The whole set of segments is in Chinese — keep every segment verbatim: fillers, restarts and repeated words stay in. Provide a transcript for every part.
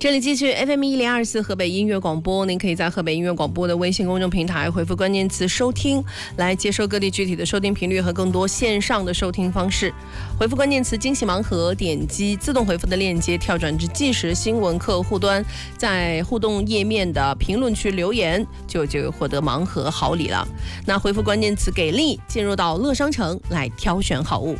这里继续 F M 一零二四河北音乐广播，您可以在河北音乐广播的微信公众平台回复关键词收听，来接收各地具体的收听频率和更多线上的收听方式。回复关键词惊喜盲盒，点击自动回复的链接，跳转至即时新闻客户端，在互动页面的评论区留言，就就获得盲盒好礼了。那回复关键词给力，进入到乐商城来挑选好物。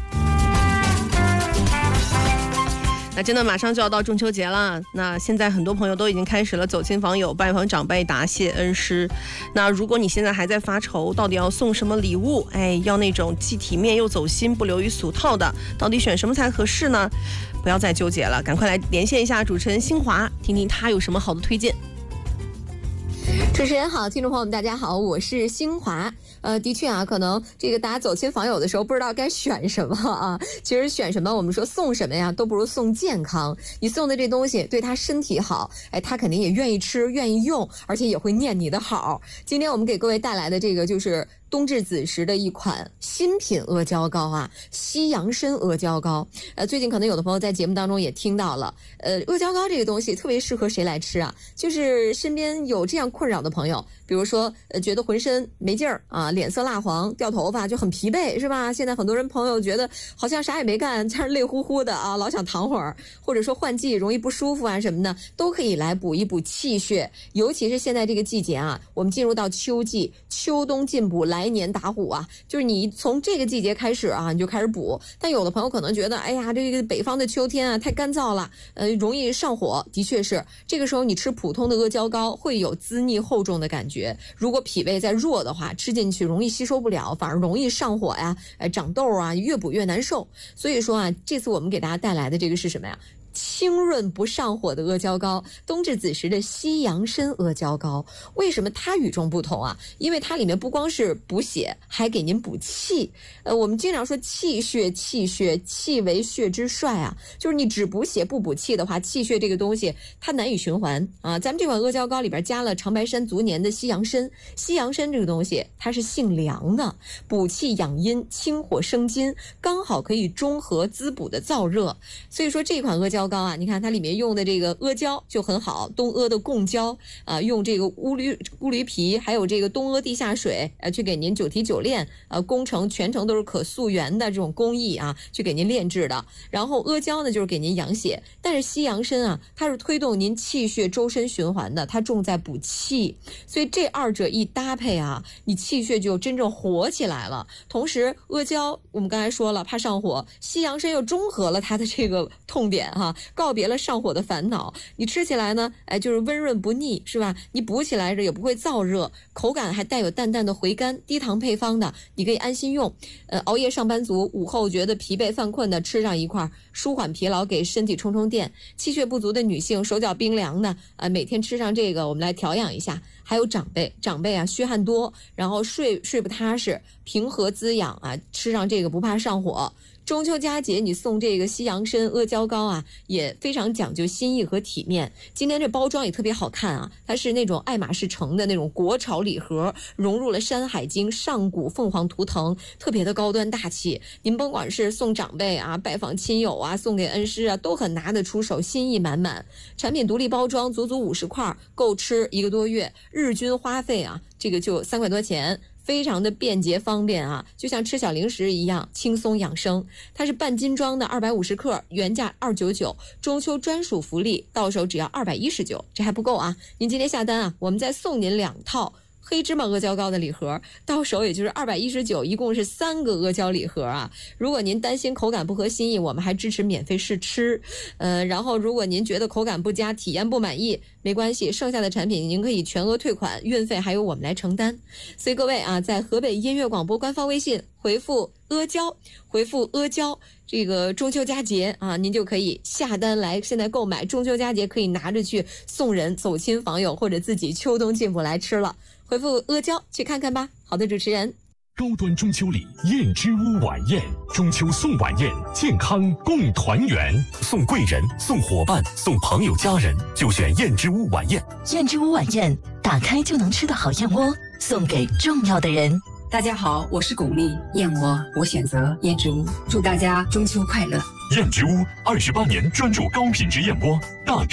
那真的马上就要到中秋节了，那现在很多朋友都已经开始了走亲访友，拜访长辈，答谢恩师。那如果你现在还在发愁到底要送什么礼物，哎，要那种既体面又走心，不流于俗套的，到底选什么才合适呢？不要再纠结了，赶快来连线一下主持人新华，听听他有什么好的推荐。 主持人好，听众朋友们大家好，我是新华。呃，的确啊，可能这个大家走亲访友的时候不知道该选什么啊。其实选什么，我们说送什么呀，都不如送健康。你送的这东西对他身体好，哎，他肯定也愿意吃，愿意用，而且也会念你的好。今天我们给各位带来的这个就是冬至子时的一款新品阿胶糕啊，西洋参阿胶糕。呃，最近可能有的朋友在节目当中也听到了，呃，阿胶糕这个东西特别适合谁来吃啊？就是身边有这样困扰的朋友，比如说呃，觉得浑身没劲儿啊，脸色蜡黄，掉头发，就很疲惫，是吧？现在很多人朋友觉得好像啥也没干，但是累乎乎的啊，老想躺会儿，或者说换季容易不舒服啊什么的，都可以来补一补气血。尤其是现在这个季节啊，我们进入到秋季，秋冬进补，来年打虎啊，就是你从这个季节开始啊，你就开始补。但有的朋友可能觉得，哎呀，这个北方的秋天啊太干燥了，呃，容易上火。的确是，这个时候你吃普通的阿胶糕会有滋腻厚重的感觉。如果脾胃再弱的话，吃进去容易吸收不了，反而容易上火呀，呃，长痘啊，越补越难受。所以说啊，这次我们给大家带来的这个是什么呀？清润不上火的阿胶糕，冬至子时的西洋参阿胶糕。为什么它与众不同啊？因为它里面不光是补血，还给您补气。呃，我们经常说气血，气血，气为血之帅啊，就是你只补血不补气的话，气血这个东西它难以循环啊。咱们这款阿胶糕里边加了长白山足年的西洋参，西洋参这个东西它是性凉的，补气养阴，清火生津，刚好可以中和滋补的燥热。所以说这款阿胶糕啊，你看它里面用的这个阿胶就很好，东阿的贡胶啊，用这个乌驴乌驴皮，还有这个东阿地下水，呃，去给您九提九炼，呃，工程全程都是可溯源的这种工艺啊，去给您炼制的。然后阿胶呢，就是给您养血，但是西洋参啊，它是推动您气血周身循环的，它重在补气，所以这二者一搭配啊，你气血就真正活起来了。同时，阿胶我们刚才说了怕上火，西洋参又中和了它的这个痛点哈、啊。告别了上火的烦恼，你吃起来呢，哎，就是温润不腻，是吧？你补起来着也不会燥热，口感还带有淡淡的回甘，低糖配方的，你可以安心用。呃，熬夜上班族午后觉得疲惫犯困的，吃上一块，舒缓疲劳，给身体充充电。气血不足的女性，手脚冰凉的，呃，每天吃上这个，我们来调养一下。还有长辈，长辈啊，虚汗多，然后睡睡不踏实，平和滋养啊，吃上这个不怕上火。中秋佳节你送这个西洋参阿胶糕啊，也非常讲究心意和体面。今天这包装也特别好看啊，它是那种爱马仕城的那种国潮礼盒，融入了山海经、上古凤凰图腾，特别的高端大气。您甭管是送长辈啊、拜访亲友啊、送给恩师啊，都很拿得出手，心意满满。产品独立包装，足足五十块，够吃一个多月，日均花费啊，这个就三块多钱。非常的便捷方便啊，就像吃小零食一样轻松养生。它是半斤装的二百五十克，原价二百九十九，中秋专属福利，到手只要二百一十九，这还不够啊！您今天下单啊，我们再送您两套黑芝麻阿胶糕的礼盒，到手也就是二百一十九，一共是三个阿胶礼盒啊。如果您担心口感不合心意，我们还支持免费试吃。呃，然后如果您觉得口感不佳，体验不满意，没关系，剩下的产品您可以全额退款，运费还由我们来承担。所以各位啊，在河北音乐广播官方微信回复阿胶，回复阿胶，这个中秋佳节啊，您就可以下单来现在购买，中秋佳节可以拿着去送人、走亲访友，或者自己秋冬进补来吃了。回复阿胶去看看吧。好的，主持人。 高端中秋礼燕之屋晚宴，中秋送晚宴，健康共团圆，送贵人、送伙伴、送朋友家人，就选燕之屋晚宴。 燕之屋晚宴，打开就能吃的好燕窝，送给重要的人。 大家好，我是巩俐，燕窝我选择燕之屋，祝大家中秋快乐。 燕之屋二十八年专注高品质燕窝，大